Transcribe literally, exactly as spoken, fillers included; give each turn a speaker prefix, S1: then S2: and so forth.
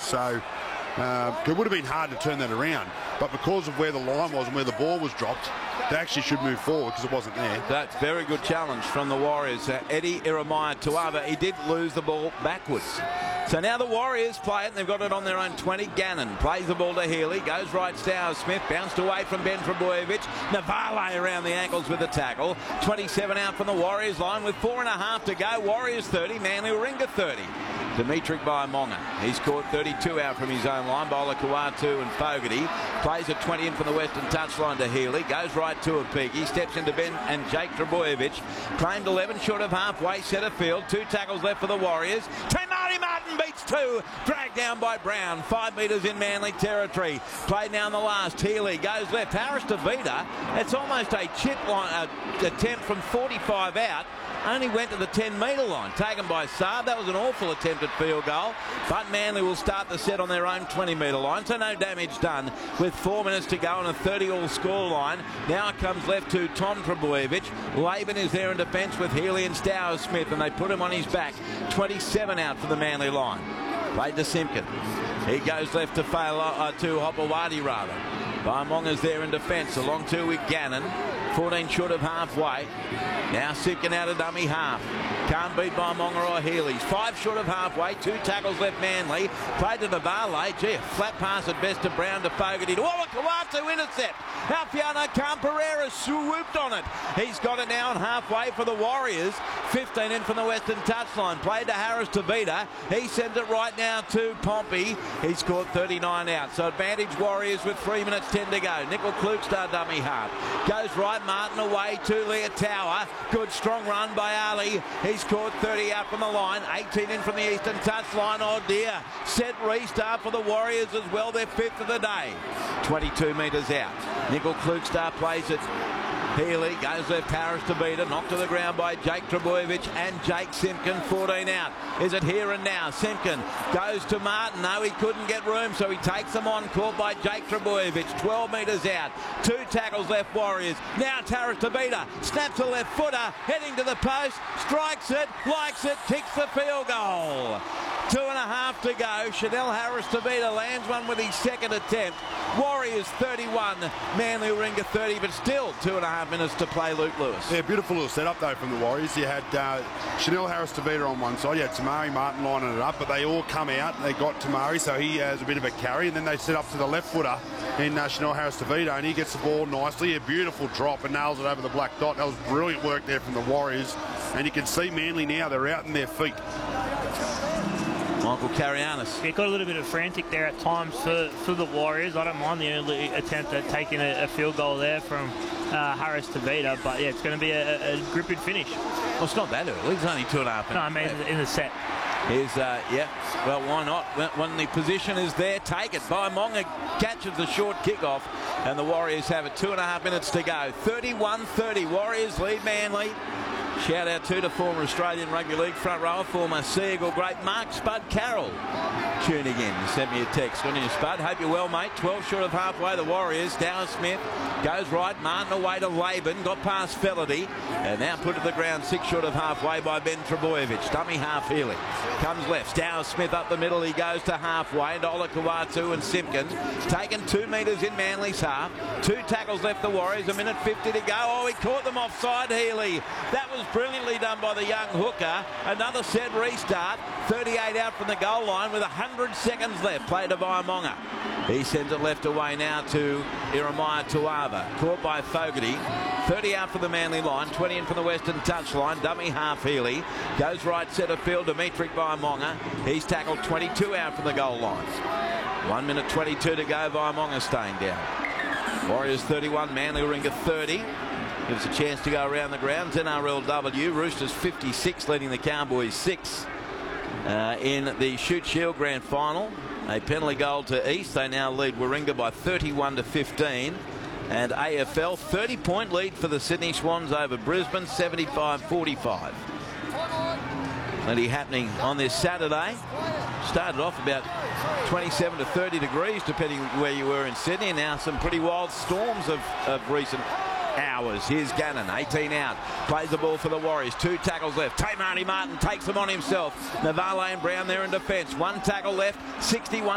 S1: So uh, it would have been hard to turn that around. But because of where the line was and where the ball was dropped, they actually should move forward because it wasn't there.
S2: That's a very good challenge from the Warriors. Uh, Eddie Iremaya Tuava, he did lose the ball backwards. So now the Warriors play it, and they've got it on their own twenty. Gannon plays the ball to Healy, goes right, Stowers Smith, bounced away from Ben Trebojevic. Navale around the ankles with the tackle. twenty-seven out from the Warriors line with four and a half to go. Warriors thirty, Manly Warringah thirty. Dimitri Baimonga, he's caught thirty-two out from his own line. Bowler Kuatu and Fogarty. Plays at twenty in from the western touchline to Healy. Goes right to a peak. He steps into Ben and Jake Trebojevic. Claimed eleven short of halfway. Centre field. Two tackles left for the Warriors. Marty Martin beats two. Dragged down by Brown. Five metres in Manly territory. Played now in the last. Healy goes left. Harris Tavita. It's almost a chip line uh, attempt from forty-five out. Only went to the ten metre line, taken by Saab. That was an awful attempt at field goal, but Manly will start the set on their own twenty metre line, so no damage done with four minutes to go on a thirty all score line. Now it comes left to Tom Trebojevic. Laban is there in defence with Healy and Stowers Smith, and they put him on his back. twenty-seven out for the Manly line. Played to Simpkin. He goes left to fail uh, to Hopewadi rather. Baimonga's there in defence, along two with Gannon. fourteen short of halfway. Now Simpkin out of dummy half. Can't beat Baimonga or Healy's. Five short of halfway. Two tackles left Manly. Played to Navale. Gee, a flat pass at best to Brown to Fogarty. To Owakawatu intercept. Alfiano Campereira swooped on it. He's got it now on halfway for the Warriors. fifteen in from the western touchline. Played to Harris Tavita. He sends it right now to Pompey. He's scored thirty-nine out. So advantage Warriors with three minutes ten to go. Nickel Klukestar dummy half. Goes right, Martin away to Leah Tower. Good strong run by Ali. He's scored thirty out from the line. eighteen in from the eastern touchline. Oh dear. Set restart for the Warriors as well. Their fifth of the day. twenty-two metres out. Nickel Klukestar plays it. Healy goes left, Harris Tavita, knocked to the ground by Jake Trebojevic and Jake Simpkin. fourteen out. Is it here and now? Simpkin goes to Martin. No, he couldn't get room, so he takes them on. Caught by Jake Trebojevic. twelve metres out. Two tackles left Warriors. Now Harris Tavita snaps a left footer, heading to the post, strikes it, likes it, kicks the field goal. Two and a half to go. Chanel Harris Tavita lands one with his second attempt. Warriors thirty-one, Manly Warringah thirty, but still two and a half minutes to play. Luke Lewis.
S1: Yeah, beautiful little setup though from the Warriors. You had uh, Chanel Harris Tavita on one side. You had Tamari Martin lining it up, but they all come out. They got Tamari, so he has a bit of a carry, and then they set up to the left footer in uh, Chanel Harris Tavita, and he gets the ball nicely. A beautiful drop and nails it over the black dot. That was brilliant work there from the Warriors, and you can see Manly now. They're out in their feet.
S2: Michael Carianis.
S3: It got a little bit of frantic there at times for, for the Warriors. I don't mind the early attempt at taking a, a field goal there from uh, Harris Tavita, but yeah, it's going to be a, a gripping finish.
S2: Well, it's not that early. It's only two and a half.
S3: No, I mean in the set.
S2: Is uh, yeah, well, why not? When the position is there, take it. Baimonga catches the short kickoff, and the Warriors have it. Two and a half minutes to go. thirty-one thirty. Warriors lead Manly. Shout out to the former Australian Rugby League front rower, former Seagull great Mark Spud Carroll. Tuning in. You sent me a text. Good on you, Spud. Hope you're well, mate. twelve short of halfway. The Warriors. Stowers Smith goes right. Martin away to Laban. Got past Felity. And now put to the ground. Six short of halfway by Ben Trebojevic. Dummy half Healy. Comes left. Stowers Smith up the middle. He goes to halfway. Dola Kuatu and Simpkins. Taken two metres in Manly's half. Two tackles left the Warriors. A minute fifty to go. Oh, he caught them offside, Healy. That was brilliantly done by the young hooker. Another set restart. thirty-eight out from the goal line with one hundred seconds left. Play to Baimonga. He sends it left away now to Iremaya Tuava. Caught by Fogarty. thirty out for the Manly line. twenty in from the western touchline. Dummy half Healy. Goes right centre field. Dimitri Baimonga. He's tackled twenty-two out from the goal line. one minute twenty-two to go. Baimonga staying down. Warriors thirty-one. Manly Warringah thirty. Gives a chance to go around the grounds. N R L W. Roosters fifty-six leading the Cowboys six uh, in the Shoot Shield Grand Final. A penalty goal to East. They now lead Warringah by thirty-one to fifteen. And A F L thirty point lead for the Sydney Swans over Brisbane, seventy-five forty-five. Plenty happening on this Saturday. Started off about twenty-seven to thirty degrees depending where you were in Sydney. Now some pretty wild storms of, of recent hours. Here's Gannon, eighteen out. Plays the ball for the Warriors. Two tackles left. Marty Martin takes them on himself. Navale and Brown there in defence. One tackle left. sixty-one